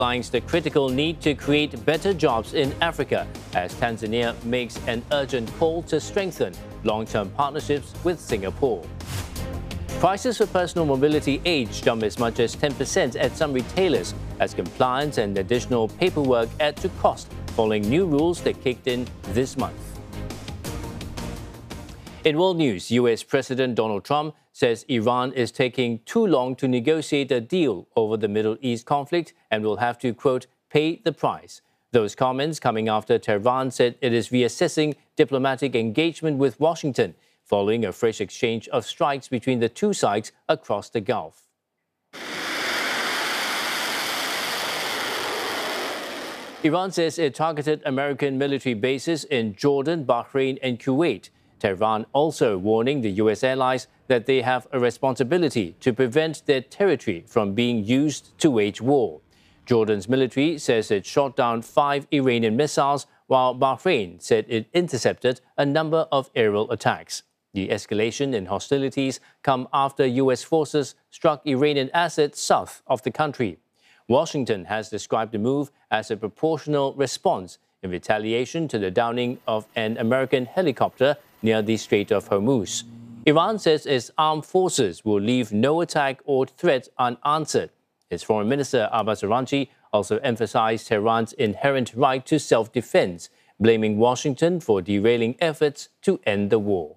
Lines the critical need to create better jobs in Africa as Tanzania makes an urgent call to strengthen long-term partnerships with Singapore. Prices for personal mobility aids jump as much as 10% at some retailers as compliance and additional paperwork add to cost following new rules that kicked in this month. In world news, US President Donald Trump says Iran is taking too long to negotiate a deal over the Middle East conflict and will have to, quote, pay the price. Those comments coming after Tehran said it is reassessing diplomatic engagement with Washington following a fresh exchange of strikes between the two sides across the Gulf. Iran says it targeted American military bases in Jordan, Bahrain and Kuwait. Tehran also warning the US allies that they have a responsibility to prevent their territory from being used to wage war. Jordan's military says it shot down 5 Iranian missiles, while Bahrain said it intercepted a number of aerial attacks. The escalation in hostilities come after US forces struck Iranian assets south of the country. Washington has described the move as a proportional response in retaliation to the downing of an American helicopter near the Strait of Hormuz. Iran says its armed forces will leave no attack or threat unanswered. Its Foreign Minister Abbas Araghchi also emphasized Tehran's inherent right to self-defense, blaming Washington for derailing efforts to end the war.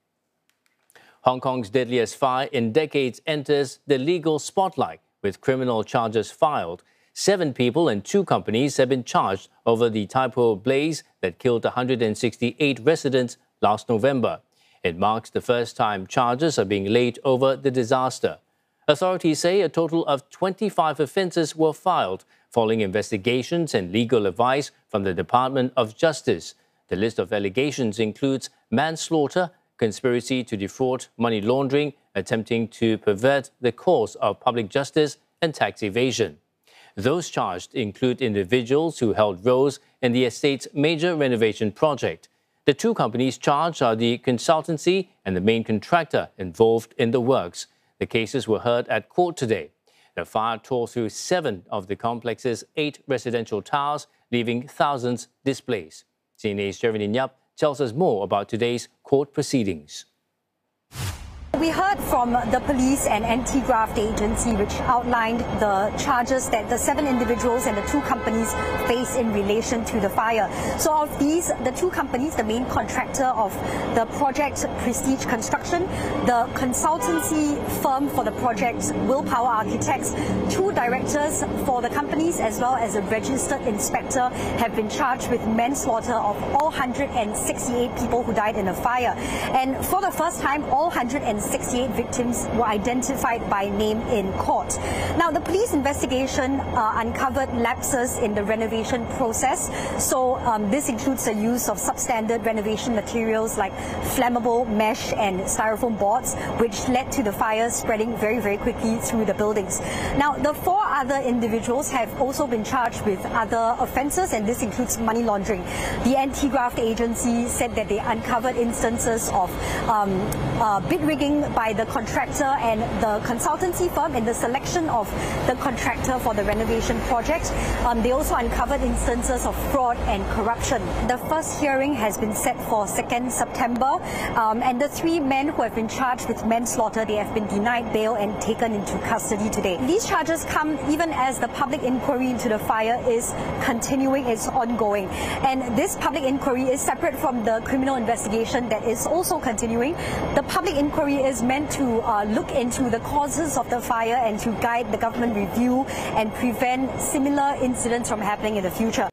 Hong Kong's deadliest fire in decades enters the legal spotlight with criminal charges filed. 7 people and 2 companies have been charged over the Tai Po blaze that killed 168 residents last November. It marks the first time charges are being laid over the disaster. Authorities say a total of 25 offences were filed following investigations and legal advice from the Department of Justice. The list of allegations includes manslaughter, conspiracy to defraud, money laundering, attempting to pervert the course of public justice, and tax evasion. Those charged include individuals who held roles in the estate's major renovation project. The 2 companies charged are the consultancy and the main contractor involved in the works. The cases were heard at court today. The fire tore through 7 of the complex's 8 residential towers, leaving thousands displaced. CNA's Sherilyn Yap tells us more about today's court proceedings. We heard from the police and anti-graft agency, which outlined the charges that the 7 individuals and the 2 companies face in relation to the fire. So of these, the 2 companies, the main contractor of the project Prestige Construction, the consultancy firm for the project Willpower Architects, 2 directors for the companies as well as a registered inspector have been charged with manslaughter of all 168 people who died in the fire. And for the first time, all 168 victims were identified by name in court. Now, the police investigation uncovered lapses in the renovation process. So this includes the use of substandard renovation materials like flammable mesh and styrofoam boards, which led to the fire spreading very, very quickly through the buildings. Now, the 4 other individuals have also been charged with other offences, and this includes money laundering. The anti-graft agency said that they uncovered instances of bid rigging by the contractor and the consultancy firm in the selection of the contractor for the renovation project. They also uncovered instances of fraud and corruption. The first hearing has been set for 2nd September, and the 3 men who have been charged with manslaughter, they have been denied bail and taken into custody today. These charges come even as the public inquiry into the fire is continuing, it's ongoing. And this public inquiry is separate from the criminal investigation that is also continuing. The public inquiry is meant to look into the causes of the fire and to guide the government review and prevent similar incidents from happening in the future.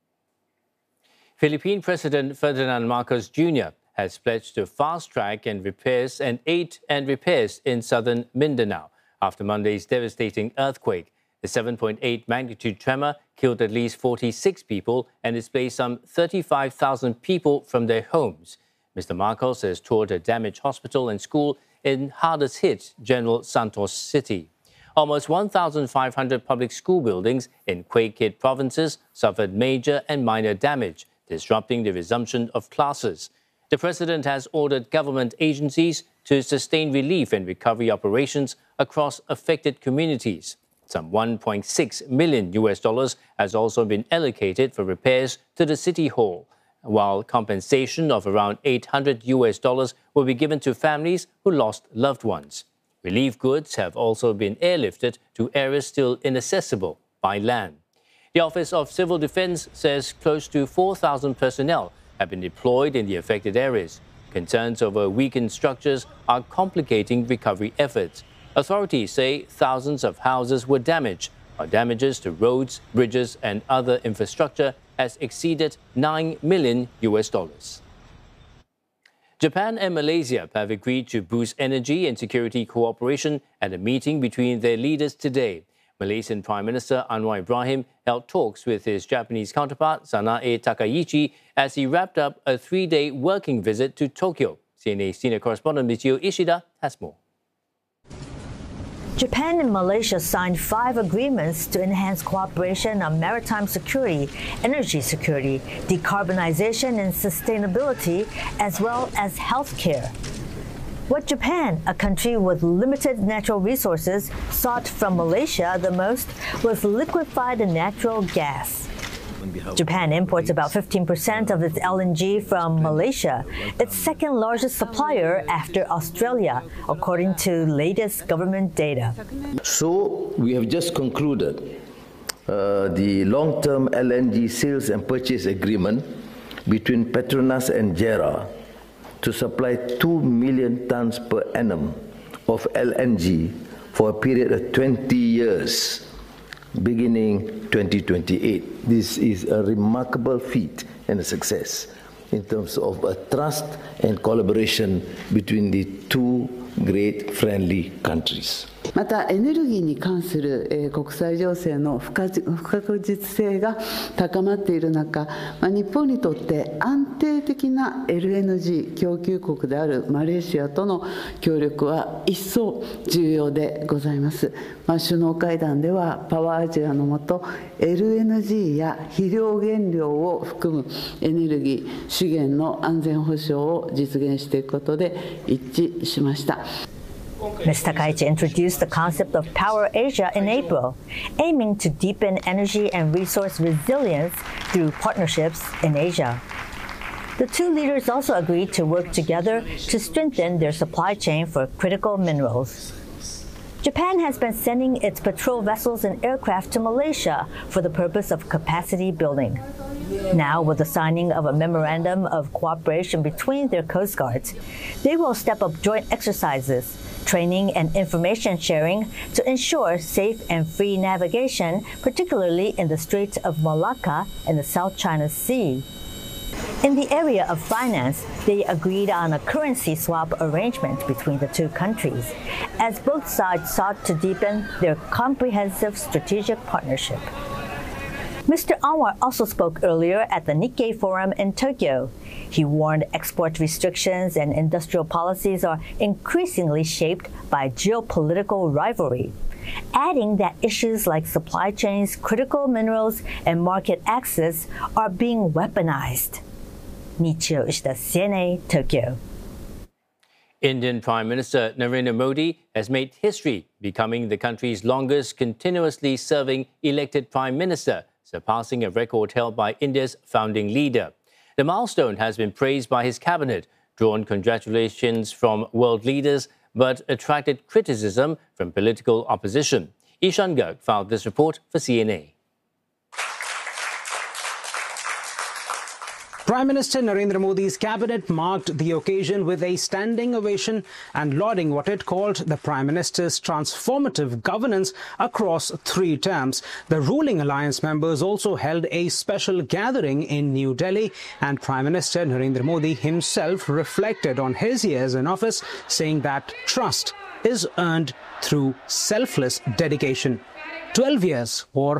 Philippine President Ferdinand Marcos Jr. has pledged to fast-track and repairs and aid and repairs in southern Mindanao after Monday's devastating earthquake. The 7.8 magnitude tremor killed at least 46 people and displaced some 35,000 people from their homes. Mr. Marcos has toured a damaged hospital and school in hardest hit General Santos City. Almost 1,500 public school buildings in quake-hit provinces suffered major and minor damage, disrupting the resumption of classes. The president has ordered government agencies to sustain relief and recovery operations across affected communities. Some $1.6 million has also been allocated for repairs to the City Hall, while compensation of around $800 will be given to families who lost loved ones. Relief goods have also been airlifted to areas still inaccessible by land. The Office of Civil Defense says close to 4,000 personnel have been deployed in the affected areas. Concerns over weakened structures are complicating recovery efforts. Authorities say thousands of houses were damaged, while damages to roads, bridges, and other infrastructure has exceeded $9 million. Japan and Malaysia have agreed to boost energy and security cooperation at a meeting between their leaders today. Malaysian Prime Minister Anwar Ibrahim held talks with his Japanese counterpart Sanae Takaichi as he wrapped up a 3-day working visit to Tokyo. CNA senior correspondent Michio Ishida has more. Japan and Malaysia signed 5 agreements to enhance cooperation on maritime security, energy security, decarbonization and sustainability, as well as healthcare. What Japan, a country with limited natural resources, sought from Malaysia the most was liquefied natural gas. Japan imports about 15% of its LNG from Malaysia, its second largest supplier after Australia, according to latest government data. So we have just concluded the long-term LNG sales and purchase agreement between Petronas and JERA to supply 2 million tons per annum of LNG for a period of 20 years. Beginning 2028. This is a remarkable feat and a success in terms of a trust and collaboration between the two great friendly countries. またエネルギーに関する国際情勢の不確実性が高まっている中、日本にとって安定的な LNG 供給国であるマレーシアとの協力は一層重要でございます。首脳会談ではパワーアジアの下 LNG や肥料原料を含むエネルギー資源の安全保障を実現していくことで一致しました。 Ms. Takaichi introduced the concept of Power Asia in April, aiming to deepen energy and resource resilience through partnerships in Asia. The two leaders also agreed to work together to strengthen their supply chain for critical minerals. Japan has been sending its patrol vessels and aircraft to Malaysia for the purpose of capacity building. Now, with the signing of a memorandum of cooperation between their coast guards, they will step up joint exercises, training and information sharing to ensure safe and free navigation, particularly in the Straits of Malacca and the South China Sea. In the area of finance, they agreed on a currency swap arrangement between the two countries, as both sides sought to deepen their comprehensive strategic partnership. Mr. Anwar also spoke earlier at the Nikkei Forum in Tokyo. He warned export restrictions and industrial policies are increasingly shaped by geopolitical rivalry, adding that issues like supply chains, critical minerals, and market access are being weaponized. Michio Ishida, CNA, Tokyo. Indian Prime Minister Narendra Modi has made history, becoming the country's longest continuously serving elected Prime Minister, surpassing a record held by India's founding leader. The milestone has been praised by his cabinet, drawn congratulations from world leaders, but attracted criticism from political opposition. Ishan Garg filed this report for CNA. Prime Minister Narendra Modi's cabinet marked the occasion with a standing ovation and lauding what it called the Prime Minister's transformative governance across 3 terms. The ruling alliance members also held a special gathering in New Delhi, and Prime Minister Narendra Modi himself reflected on his years in office, saying that trust is earned through selfless dedication. 12 years or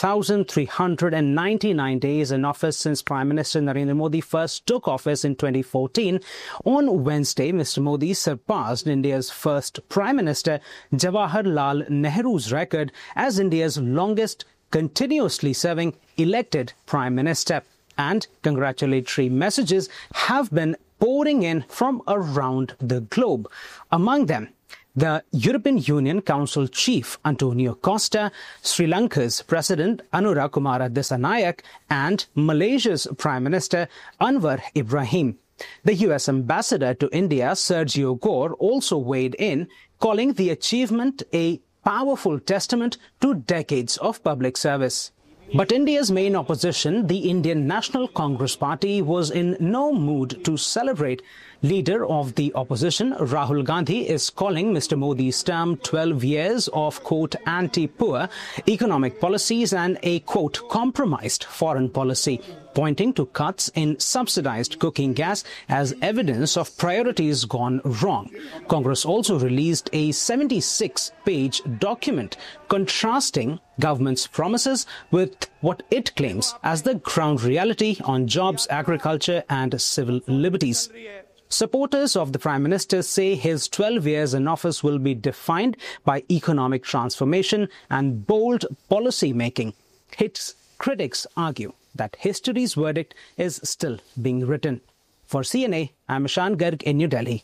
4,399 days in office since Prime Minister Narendra Modi first took office in 2014. On Wednesday, Mr. Modi surpassed India's first Prime Minister Jawaharlal Nehru's record as India's longest continuously serving elected Prime Minister. And congratulatory messages have been pouring in from around the globe. Among them, the European Union Council Chief Antonio Costa, Sri Lanka's President Anura Kumara Dissanayake, and Malaysia's Prime Minister Anwar Ibrahim. The US Ambassador to India, Sergio Gore, also weighed in, calling the achievement a powerful testament to decades of public service. But India's main opposition, the Indian National Congress Party, was in no mood to celebrate. Leader of the opposition, Rahul Gandhi, is calling Mr. Modi's term 12 years of, quote, anti-poor economic policies and a, quote, compromised foreign policy, pointing to cuts in subsidized cooking gas as evidence of priorities gone wrong. Congress also released a 76-page document contrasting government's promises with what it claims as the ground reality on jobs, agriculture and civil liberties. Supporters of the Prime Minister say his 12 years in office will be defined by economic transformation and bold policy making. His critics argue that history's verdict is still being written. For CNA, I'm Ishan Garg in New Delhi.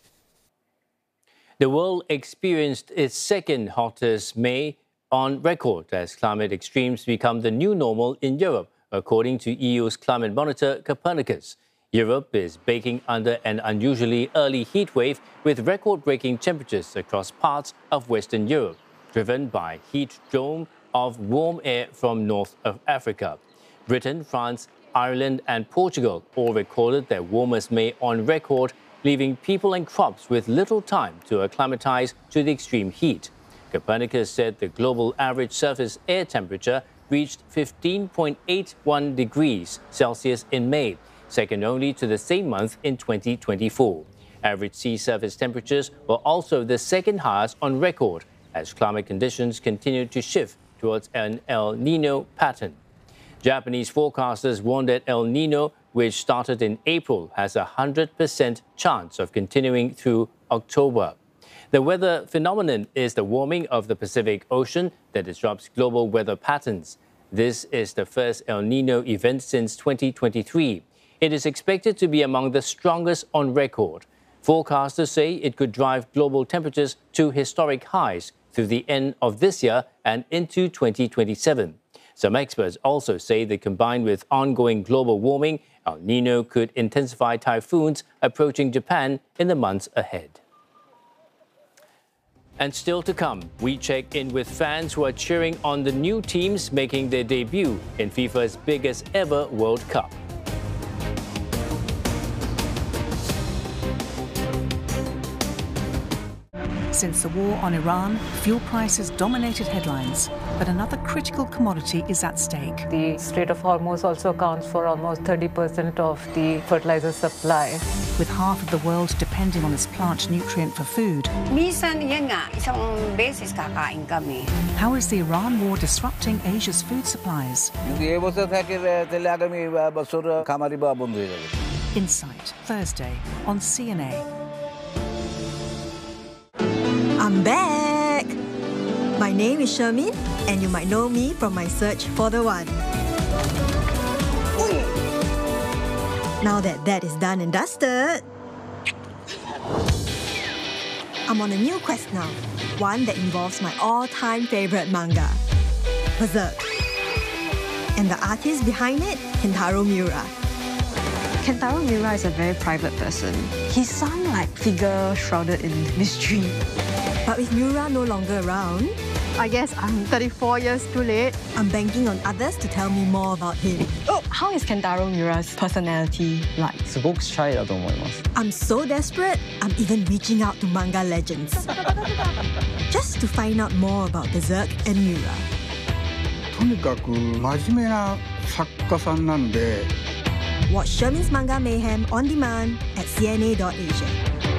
The world experienced its second hottest May on record as climate extremes become the new normal in Europe, according to EU's climate monitor Copernicus. Europe is baking under an unusually early heat wave with record-breaking temperatures across parts of Western Europe, driven by heat dome of warm air from north of Africa. Britain, France, Ireland and Portugal all recorded their warmest May on record, leaving people and crops with little time to acclimatize to the extreme heat. Copernicus said the global average surface air temperature reached 15.81 degrees Celsius in May, second only to the same month in 2024. Average sea surface temperatures were also the second highest on record as climate conditions continued to shift towards an El Niño pattern. Japanese forecasters warned that El Niño, which started in April, has a 100% chance of continuing through October. The weather phenomenon is the warming of the Pacific Ocean that disrupts global weather patterns. This is the first El Niño event since 2023. It is expected to be among the strongest on record. Forecasters say it could drive global temperatures to historic highs through the end of this year and into 2027. Some experts also say that combined with ongoing global warming, El Niño could intensify typhoons approaching Japan in the months ahead. And still to come, we check in with fans who are cheering on the new teams making their debut in FIFA's biggest ever World Cup. Since the war on Iran, fuel prices dominated headlines, but another critical commodity is at stake. The Strait of Hormuz also accounts for almost 30% of the fertilizer supply. With half of the world depending on this plant nutrient for food, how is the Iran war disrupting Asia's food supplies? Insight, Thursday on CNA. I'm back! My name is Shermin, and you might know me from my search for the one. Now that is done and dusted, I'm on a new quest now, one that involves my all-time favorite manga, Berserk. And the artist behind it, Kentaro Miura. Kentaro Miura is a very private person. He's some figure shrouded in mystery. But with Miura no longer around, I guess I'm 34 years too late. I'm banking on others to tell me more about him. Oh, how is Kentaro Miura's personality like? I'm so desperate, I'm even reaching out to manga legends. Just to find out more about Berserk and Miura. Watch Shermin's Manga Mayhem on demand at cna.asia.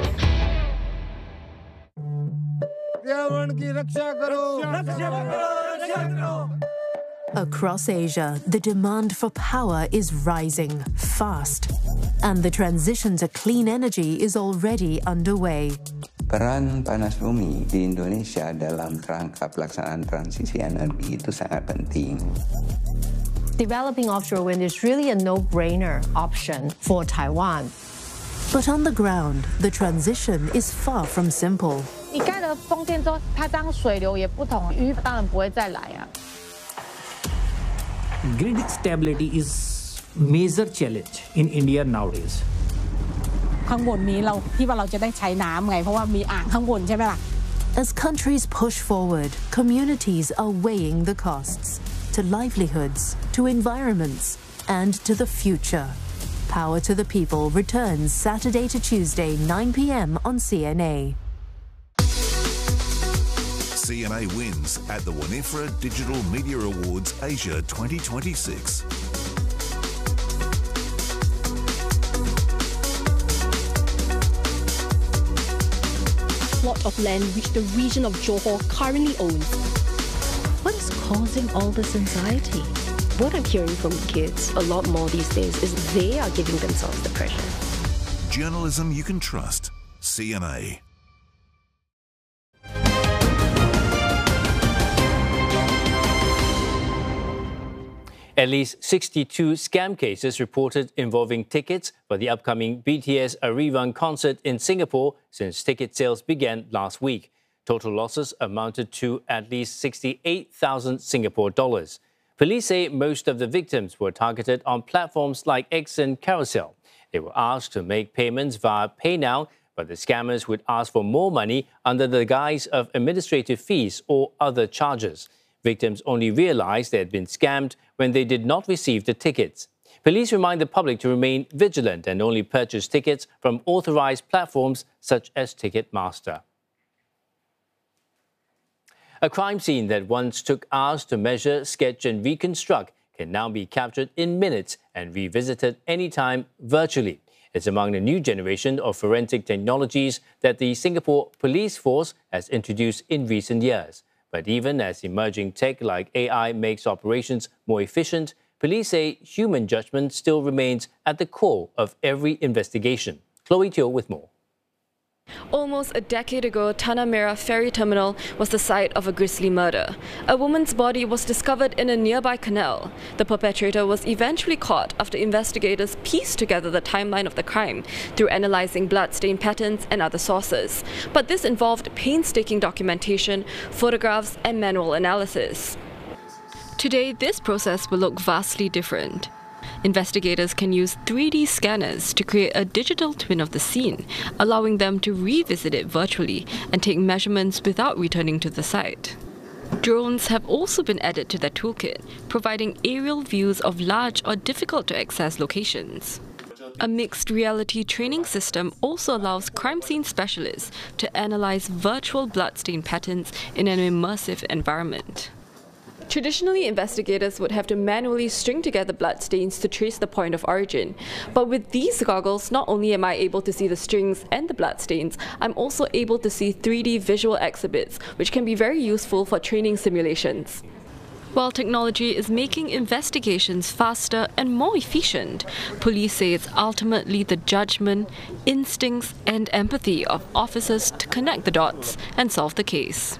Across Asia, the demand for power is rising fast, and the transition to clean energy is already underway. Peran panas bumi di Indonesia dalam rangka pelaksanaan transisi energi itu sangat penting. Developing offshore wind is really a no-brainer option for Taiwan. But on the ground, the transition is far from simple. 你盖了风电之后，它这样水流也不同，鱼当然不会再来啊。 Grid stability is major challenge in India nowadays. ข้างบนนี้เราที่ว่าเราจะได้ใช้น้ำไงเพราะว่ามีอ่างข้างบนใช่ไหมล่ะ As countries push forward, communities are weighing the costs to livelihoods, to environments, and to the future. Power to the People returns Saturday to Tuesday, 9 p.m. on CNA. CNA wins at the Winifred Digital Media Awards Asia 2026. Plot of land which the region of Johor currently owns. What is causing all this anxiety? What I'm hearing from kids a lot more these days is they are giving themselves the pressure. Journalism you can trust. CNA. At least 62 scam cases reported involving tickets for the upcoming BTS Arrival concert in Singapore since ticket sales began last week. Total losses amounted to at least 68,000 Singapore dollars. Police say most of the victims were targeted on platforms like X and Carousel. They were asked to make payments via PayNow, but the scammers would ask for more money under the guise of administrative fees or other charges. Victims only realized they had been scammed when they did not receive the tickets. Police remind the public to remain vigilant and only purchase tickets from authorized platforms such as Ticketmaster. A crime scene that once took hours to measure, sketch and reconstruct can now be captured in minutes and revisited anytime virtually. It's among the new generation of forensic technologies that the Singapore Police Force has introduced in recent years. But even as emerging tech like AI makes operations more efficient, police say human judgment still remains at the core of every investigation. Chloe Teo with more. Almost a decade ago, Tanah Merah Ferry Terminal was the site of a grisly murder. A woman's body was discovered in a nearby canal. The perpetrator was eventually caught after investigators pieced together the timeline of the crime through analyzing bloodstain patterns and other sources. But this involved painstaking documentation, photographs, and manual analysis. Today, this process will look vastly different. Investigators can use 3D scanners to create a digital twin of the scene, allowing them to revisit it virtually and take measurements without returning to the site. Drones have also been added to their toolkit, providing aerial views of large or difficult-to-access locations. A mixed reality training system also allows crime scene specialists to analyze virtual bloodstain patterns in an immersive environment. Traditionally, investigators would have to manually string together bloodstains to trace the point of origin. But with these goggles, not only am I able to see the strings and the bloodstains, I'm also able to see 3D visual exhibits, which can be very useful for training simulations. While technology is making investigations faster and more efficient, police say it's ultimately the judgment, instincts, and empathy of officers to connect the dots and solve the case.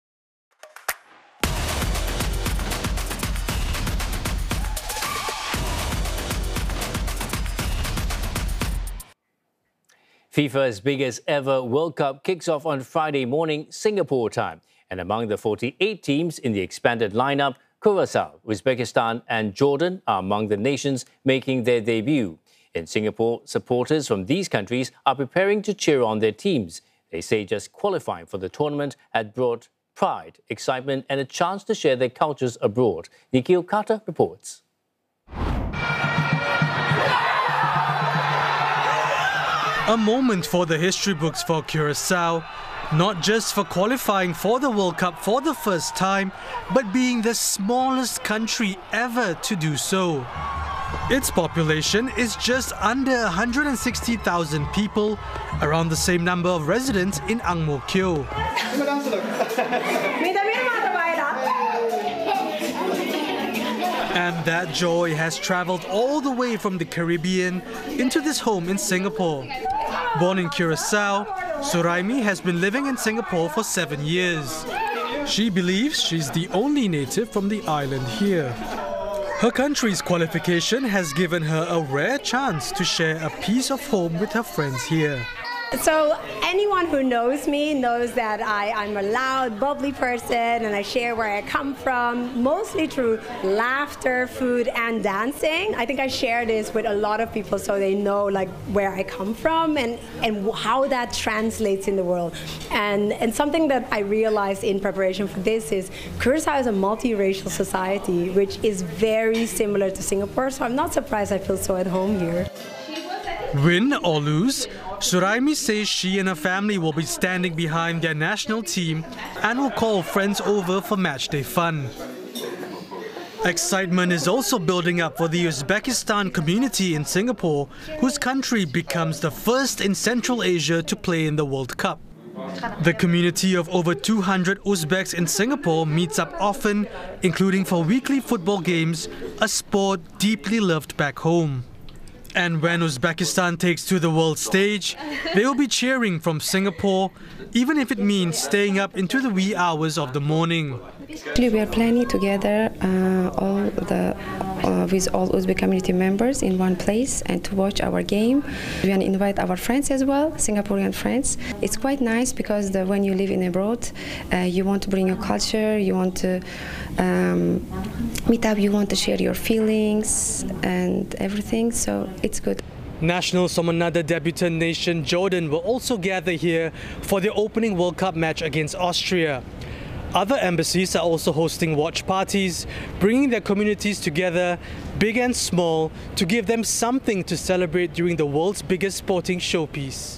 FIFA's biggest ever World Cup kicks off on Friday morning, Singapore time. And among the 48 teams in the expanded lineup, Curaçao, Uzbekistan and Jordan are among the nations making their debut. In Singapore, supporters from these countries are preparing to cheer on their teams. They say just qualifying for the tournament had brought pride, excitement and a chance to share their cultures abroad. Nikhil Carter reports. A moment for the history books for Curaçao, not just for qualifying for the World Cup for the first time, but being the smallest country ever to do so. Its population is just under 160,000 people, around the same number of residents in Ang Mo Kio. And that joy has travelled all the way from the Caribbean into this home in Singapore. Born in Curaçao, Suraimi has been living in Singapore for 7 years. She believes she's the only native from the island here. Her country's qualification has given her a rare chance to share a piece of home with her friends here. So anyone who knows me knows that I'm a loud, bubbly person, and I share where I come from, mostly through laughter, food, and dancing. I think I share this with a lot of people so they know like where I come from and how that translates in the world. And something that I realized in preparation for this is Curacao is a multiracial society, which is very similar to Singapore, so I'm not surprised I feel so at home here. Win or lose, Suraimi says she and her family will be standing behind their national team and will call friends over for matchday fun. Excitement is also building up for the Uzbekistan community in Singapore, whose country becomes the first in Central Asia to play in the World Cup. The community of over 200 Uzbeks in Singapore meets up often, including for weekly football games, a sport deeply loved back home. And when Uzbekistan takes to the world stage, they will be cheering from Singapore, even if it means staying up into the wee hours of the morning. Actually, we are planning together with all Uzbek community members in one place and to watch our game. We want to invite our friends as well, Singaporean friends. It's quite nice because when you live in abroad, you want to bring your culture, you want to meet up, you want to share your feelings and everything, so it's good. Nationals from another debutant nation, Jordan, will also gather here for the opening World Cup match against Austria. Other embassies are also hosting watch parties, bringing their communities together, big and small, to give them something to celebrate during the world's biggest sporting showpiece.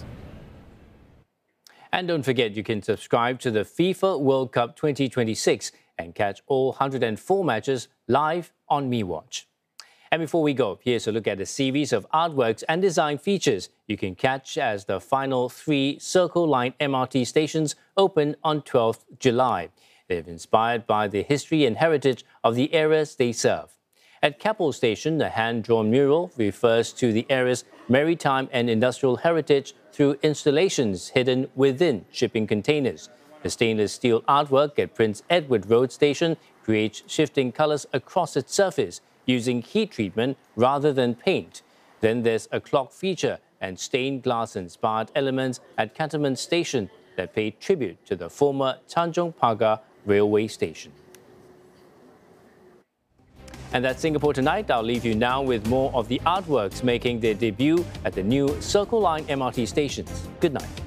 And don't forget, you can subscribe to the FIFA World Cup 2026 and catch all 104 matches live on MeWatch. And before we go, here's a look at a series of artworks and design features you can catch as the final 3 Circle Line MRT stations open on 12th July. They're inspired by the history and heritage of the areas they serve. At Keppel Station, the hand-drawn mural refers to the area's maritime and industrial heritage through installations hidden within shipping containers. The stainless steel artwork at Prince Edward Road Station creates shifting colors across its surface, using heat treatment rather than paint. Then there's a clock feature and stained glass-inspired elements at Cantonment Station that pay tribute to the former Tanjong Pagar railway station. And that's Singapore Tonight. I'll leave you now with more of the artworks making their debut at the new Circle Line MRT stations. Good night.